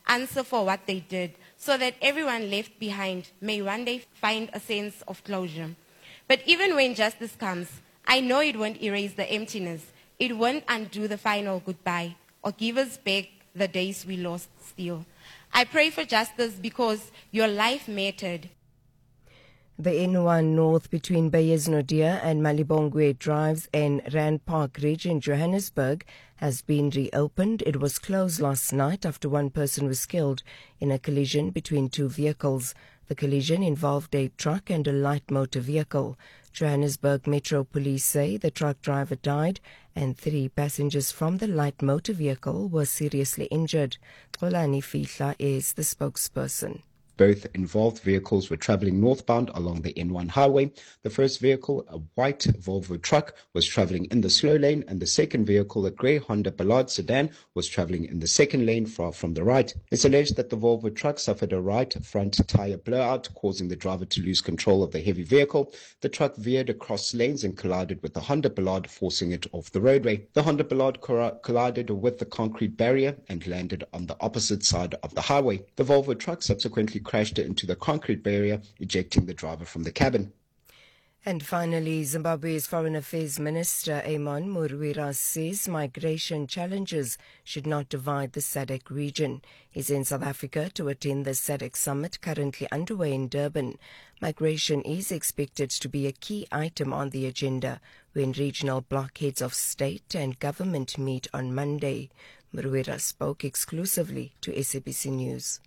answer for what they did, so that everyone left behind may one day find a sense of closure. But even when justice comes, I know it won't erase the emptiness. It won't undo the final goodbye or give us back the days we lost still. I pray for justice because your life mattered. The N1 North between Beyers-Naudé and Malibongwe Drives in Rand Park Ridge in Johannesburg has been reopened. It was closed last night after one person was killed in a collision between two vehicles. The collision involved a truck and a light motor vehicle. Johannesburg Metro Police say the truck driver died and 3 passengers from the light motor vehicle were seriously injured. Xolani Fihla is the spokesperson. Both involved vehicles were traveling northbound along the N1 highway. The first vehicle, a white Volvo truck, was traveling in the slow lane, and the second vehicle, a grey Honda Ballard sedan, was traveling in the second lane far from the right. It's alleged that the Volvo truck suffered a right front tyre blowout, causing the driver to lose control of the heavy vehicle. The truck veered across lanes and collided with the Honda Ballard, forcing it off the roadway. The Honda Ballard collided with the concrete barrier and landed on the opposite side of the highway. The Volvo truck subsequently crashed into the concrete barrier, ejecting the driver from the cabin. And finally, Zimbabwe's Foreign Affairs Minister Amon Murwira says migration challenges should not divide the SADC region. He's in South Africa to attend the SADC summit currently underway in Durban. Migration is expected to be a key item on the agenda when regional blockheads of state and government meet on Monday. Murwira spoke exclusively to SABC News.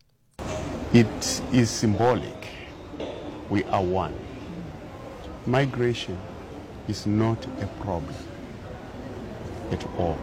It is symbolic. We are one. Migration is not a problem at all.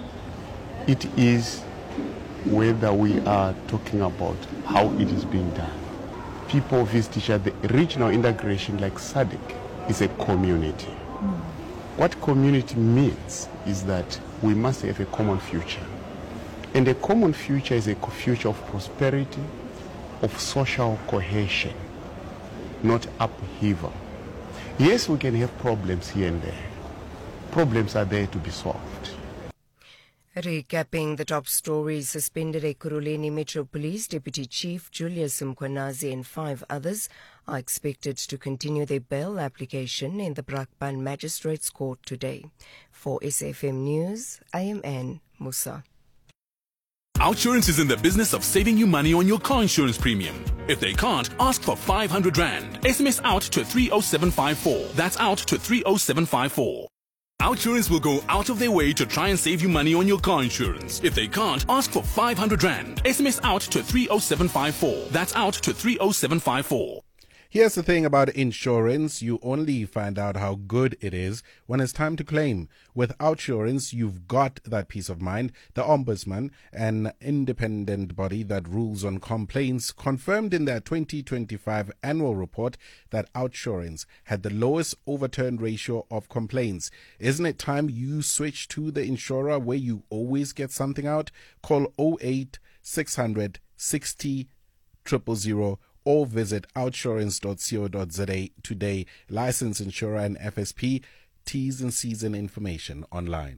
It is whether we are talking about how it is being done. People visit each other. Regional integration like SADC is a community. What community means is that we must have a common future. And a common future is a future of prosperity, of social cohesion, not upheaval. Yes, we can have problems here and there. Problems are there to be solved. Recapping the top stories, suspended Ekurhuleni Metro Police Deputy Chief Julius Mkhwanazi and 5 others are expected to continue their bail application in the Brakpan Magistrates Court today. For SFM News, I am Ann Musa. OUTsurance is in the business of saving you money on your car insurance premium. If they can't, ask for 500 Rand. SMS out to 30754. That's out to 30754. OUTsurance will go out of their way to try and save you money on your car insurance. If they can't, ask for 500 Rand. SMS out to 30754. That's out to 30754. Here's the thing about insurance. You only find out how good it is when it's time to claim. With OUTsurance, you've got that peace of mind. The Ombudsman, an independent body that rules on complaints, confirmed in their 2025 annual report that OUTsurance had the lowest overturned ratio of complaints. Isn't it time you switch to the insurer where you always get something out? Call 08 600 60 000 or visit outsurance.co.za today. Licensed insurer and FSP. T's and C's and information online.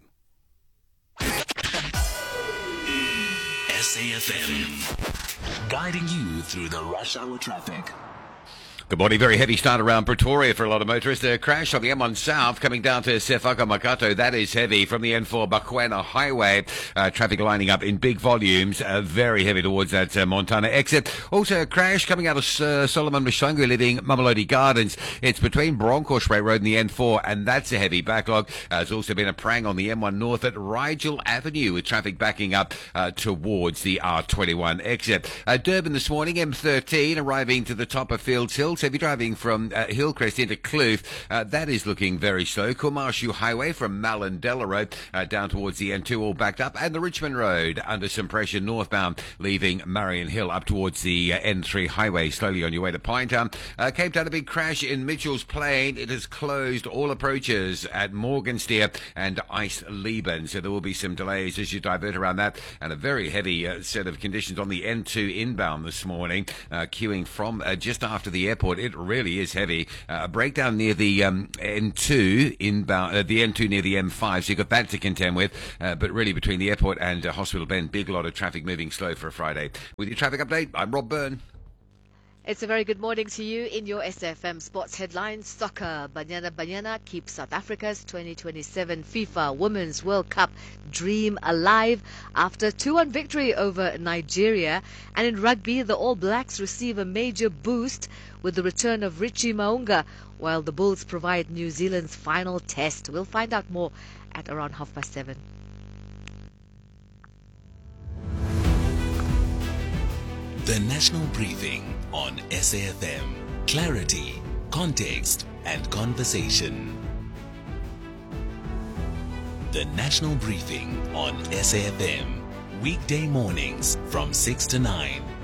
SAFM, guiding you through the rush hour traffic. Good morning. Very heavy start around Pretoria for a lot of motorists. A crash on the M1 South coming down to Sefaka Makato. That is heavy from the N4 Bakwena Highway. Traffic lining up in big volumes. Very heavy towards that Montana exit. Also a crash coming out of Solomon Mshangu leaving Mamelodi Gardens. It's between Bronkhorstspruit Road and the N4, and that's a heavy backlog. There's also been a prang on the M1 North at Rigel Avenue with traffic backing up towards the R21 exit. Durban this morning, M13 arriving to the top of Fields Hill. So if you're driving from Hillcrest into Kloof, that is looking very slow. Kumarshu Highway from Mallandela Road down towards the N2 all backed up, and the Richmond Road under some pressure northbound leaving Marion Hill up towards the N3 highway slowly on your way to Pinetown. Cape Town, a big crash in Mitchell's Plain. It has closed all approaches at Morgensteer and East Lieben, so there will be some delays as you divert around that, and a very heavy set of conditions on the N2 inbound this morning, queuing from just after the airport airport. It really is heavy. A breakdown near the N2 inbound, the N2 near the M5. So you've got that to contend with. But really between the airport and Hospital Bend, big lot of traffic moving slow for a Friday. With your traffic update, I'm Rob Byrne. It's a very good morning to you. In your SFM Sports headlines, soccer. Banyana keeps South Africa's 2027 FIFA Women's World Cup dream alive after 2-1 victory over Nigeria. And in rugby, the All Blacks receive a major boost with the return of Richie Maunga, while the Bulls provide New Zealand's final test. We'll find out more at around 7:30. The National Briefing on SAFM. Clarity, context, and conversation. The National Briefing on SAFM. Weekday mornings from 6 to 9.